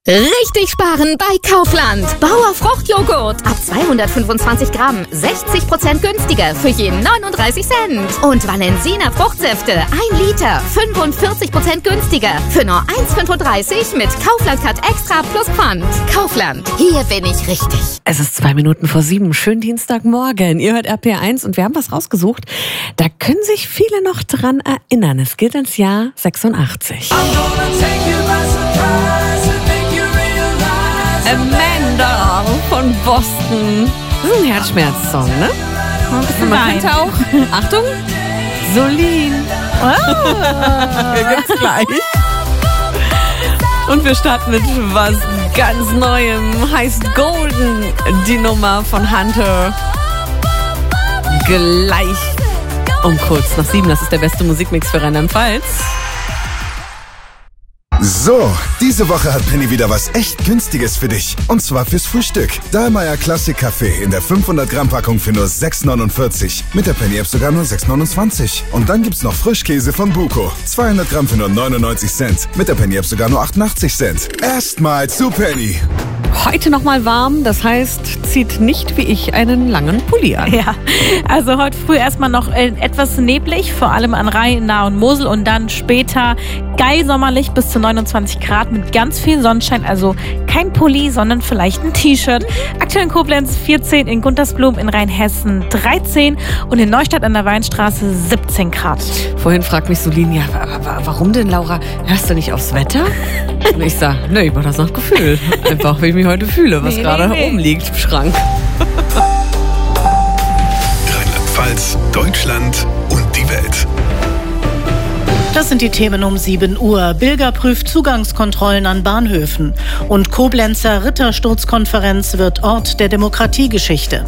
Richtig sparen bei Kaufland. Bauer Fruchtjoghurt ab 225 Gramm, 60% günstiger für jeden 39 Cent. Und Valensina Fruchtsäfte 1 Liter, 45% günstiger für nur 1,35 mit Kaufland Cut Extra plus Pfand. Kaufland, hier bin ich richtig. Es ist 2 Minuten vor 7. Schönen Dienstagmorgen. Ihr hört RPR1 und wir haben was rausgesucht. Da können sich viele noch dran erinnern. Es geht ins Jahr 86. Amanda von Boston. Das ist ein Herzschmerz-Song, ne? Ein bisschen Man könnte auch, Achtung, Solin. Gibt's gleich. Und wir starten mit was ganz Neuem. Heißt Golden, die Nummer von Hunter. Gleich um kurz nach 7. Das ist der beste Musikmix für Rheinland-Pfalz. So, diese Woche hat Penny wieder was echt Günstiges für dich. Und zwar fürs Frühstück. Dahlmeier Classic Kaffee in der 500 Gramm Packung für nur 6,49. Mit der Penny App sogar nur 6,29. Und dann gibt's noch Frischkäse von Buko. 200 Gramm für nur 99 Cent. Mit der Penny App sogar nur 88 Cent. Erstmal zu Penny. Heute nochmal warm, das heißt, zieht nicht wie ich einen langen Pulli an. Ja, also heute früh erstmal noch etwas neblig, vor allem an Rhein, Nahe und Mosel und dann später geil sommerlich bis zu 29 Grad mit ganz viel Sonnenschein, also kein Pulli, sondern vielleicht ein T-Shirt. Aktuell in Koblenz 14, in Guntersblum in Rheinhessen 13 und in Neustadt an der Weinstraße 17 Grad. Vorhin fragt mich Solin, ja, warum denn, Laura? Hörst du nicht aufs Wetter? Und ich sag, ne, ich mach das nach Gefühl. Einfach, wie ich mich heute fühle, was gerade oben liegt im Schrank. Rheinland-Pfalz, Deutschland und die Welt. Das sind die Themen um 7 Uhr. Bilger prüft Zugangskontrollen an Bahnhöfen. Und Koblenzer Rittersturzkonferenz wird Ort der Demokratiegeschichte.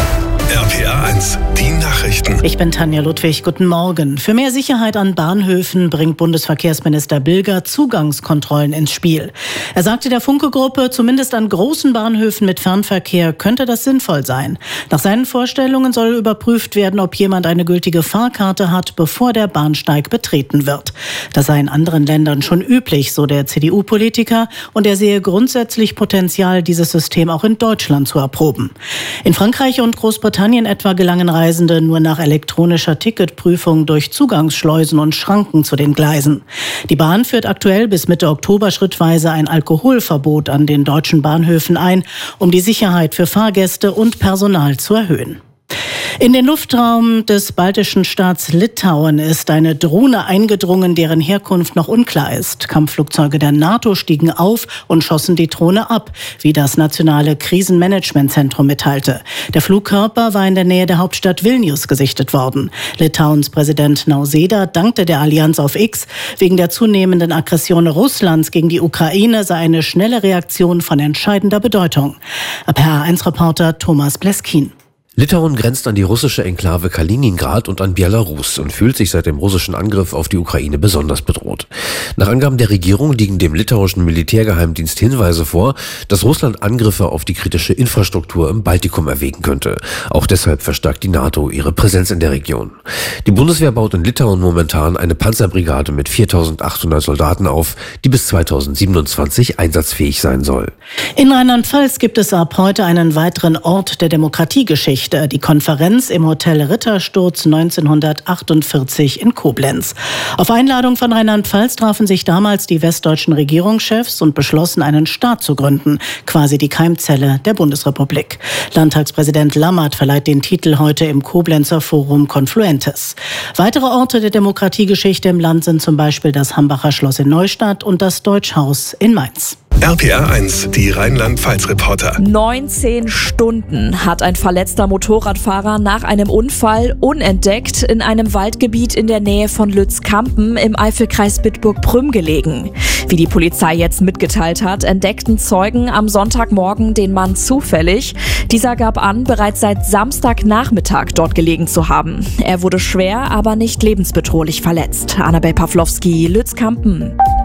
RPR1, die Nachrichten. Ich bin Tanja Ludwig, guten Morgen. Für mehr Sicherheit an Bahnhöfen bringt Bundesverkehrsminister Bilger Zugangskontrollen ins Spiel. Er sagte der Funke-Gruppe, zumindest an großen Bahnhöfen mit Fernverkehr könnte das sinnvoll sein. Nach seinen Vorstellungen soll überprüft werden, ob jemand eine gültige Fahrkarte hat, bevor der Bahnsteig betreten wird. Das sei in anderen Ländern schon üblich, so der CDU-Politiker, und er sehe grundsätzlich Potenzial, dieses System auch in Deutschland zu erproben. In Frankreich und Großbritannien etwa gelangen Reisende nur nach elektronischer Ticketprüfung durch Zugangsschleusen und Schranken zu den Gleisen. Die Bahn führt aktuell bis Mitte Oktober schrittweise ein Alkoholverbot an den deutschen Bahnhöfen ein, um die Sicherheit für Fahrgäste und Personal zu erhöhen. In den Luftraum des baltischen Staats Litauen ist eine Drohne eingedrungen, deren Herkunft noch unklar ist. Kampfflugzeuge der NATO stiegen auf und schossen die Drohne ab, wie das nationale Krisenmanagementzentrum mitteilte. Der Flugkörper war in der Nähe der Hauptstadt Vilnius gesichtet worden. Litauens Präsident Nausėda dankte der Allianz auf X. Wegen der zunehmenden Aggression Russlands gegen die Ukraine sei eine schnelle Reaktion von entscheidender Bedeutung. RPR1-Reporter Thomas Bleskin. Litauen grenzt an die russische Enklave Kaliningrad und an Belarus und fühlt sich seit dem russischen Angriff auf die Ukraine besonders bedroht. Nach Angaben der Regierung liegen dem litauischen Militärgeheimdienst Hinweise vor, dass Russland Angriffe auf die kritische Infrastruktur im Baltikum erwägen könnte. Auch deshalb verstärkt die NATO ihre Präsenz in der Region. Die Bundeswehr baut in Litauen momentan eine Panzerbrigade mit 4.800 Soldaten auf, die bis 2027 einsatzfähig sein soll. In Rheinland-Pfalz gibt es ab heute einen weiteren Ort der Demokratiegeschichte. Die Konferenz im Hotel Rittersturz 1948 in Koblenz. Auf Einladung von Rheinland-Pfalz trafen sich damals die westdeutschen Regierungschefs und beschlossen, einen Staat zu gründen, quasi die Keimzelle der Bundesrepublik. Landtagspräsident Lammert verleiht den Titel heute im Koblenzer Forum Confluentes. Weitere Orte der Demokratiegeschichte im Land sind zum Beispiel das Hambacher Schloss in Neustadt und das Deutschhaus in Mainz. RPR1, die Rheinland-Pfalz-Reporter. 19 Stunden hat ein verletzter Motorradfahrer nach einem Unfall unentdeckt in einem Waldgebiet in der Nähe von Lützkampen im Eifelkreis Bitburg-Prüm gelegen. Wie die Polizei jetzt mitgeteilt hat, entdeckten Zeugen am Sonntagmorgen den Mann zufällig. Dieser gab an, bereits seit Samstagnachmittag dort gelegen zu haben. Er wurde schwer, aber nicht lebensbedrohlich verletzt. Annabel Pawlowski, Lützkampen.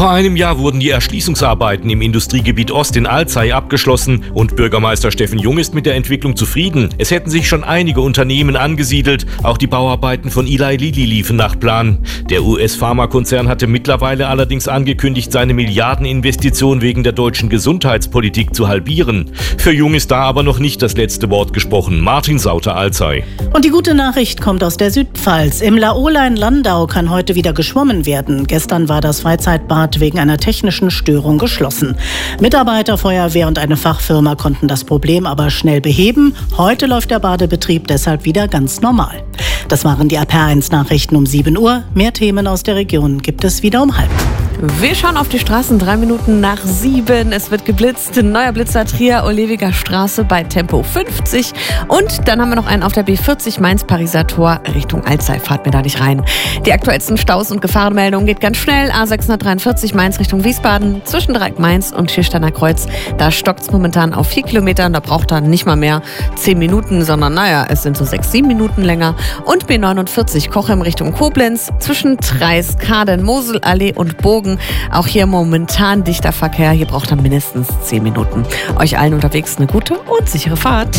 Vor einem Jahr wurden die Erschließungsarbeiten im Industriegebiet Ost in Alzey abgeschlossen und Bürgermeister Steffen Jung ist mit der Entwicklung zufrieden. Es hätten sich schon einige Unternehmen angesiedelt, auch die Bauarbeiten von Eli Lilly liefen nach Plan. Der US-Pharmakonzern hatte mittlerweile allerdings angekündigt, seine Milliardeninvestition wegen der deutschen Gesundheitspolitik zu halbieren. Für Jung ist da aber noch nicht das letzte Wort gesprochen. Martin Sauter, Alzey. Und die gute Nachricht kommt aus der Südpfalz. Im Laola in Landau kann heute wieder geschwommen werden. Gestern war das Freizeitbad wegen einer technischen Störung geschlossen. Mitarbeiter, Feuerwehr und eine Fachfirma konnten das Problem aber schnell beheben. Heute läuft der Badebetrieb deshalb wieder ganz normal. Das waren die RPR1-Nachrichten um 7 Uhr. Mehr Themen aus der Region gibt es wieder um 6:30. Wir schauen auf die Straßen, 3 Minuten nach 7. Es wird geblitzt. Neuer Blitzer Trier, Olewiger Straße bei Tempo 50. Und dann haben wir noch einen auf der B40 Mainz-Pariser Tor Richtung Alzey. Fahrt mir da nicht rein. Die aktuellsten Staus und Gefahrenmeldungen geht ganz schnell. A643 Mainz Richtung Wiesbaden zwischen Dreieck Mainz und Schiersteiner Kreuz. Da stockt es momentan auf 4 Kilometern. Da braucht er nicht mal mehr 10 Minuten, sondern es sind so 6-7 Minuten länger. Und B49 Kochem Richtung Koblenz zwischen Treis, Kaden, Moselallee und Bogen. Auch hier momentan dichter Verkehr. Hier braucht er mindestens 10 Minuten. Euch allen unterwegs eine gute und sichere Fahrt.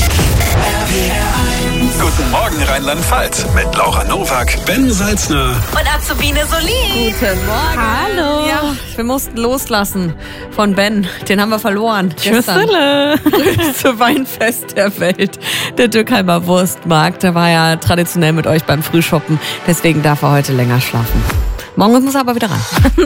Guten Morgen Rheinland-Pfalz mit Laura Nowak, Ben Salzner Und Azubine Solin. Guten Morgen. Hallo. Ja, wir mussten loslassen von Ben. Den haben wir verloren. Tschüssele. Größte Weinfest der Welt. Der Dürkheimer Wurstmarkt. Der war ja traditionell mit euch beim Frühshoppen. Deswegen darf er heute länger schlafen. Morgen muss er aber wieder ran.